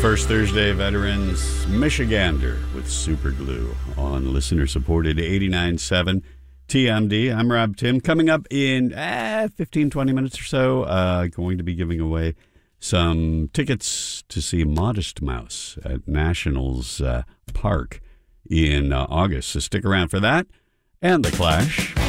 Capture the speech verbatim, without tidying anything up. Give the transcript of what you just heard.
First Thursday Veterans Michigander with Super Glue on listener-supported eighty-nine point seven T M D. I'm Rob Tim. Coming up in eh, fifteen, twenty minutes or so, uh, going to be giving away some tickets to see Modest Mouse at Nationals uh, Park in uh, August. So stick around for that and The Clash.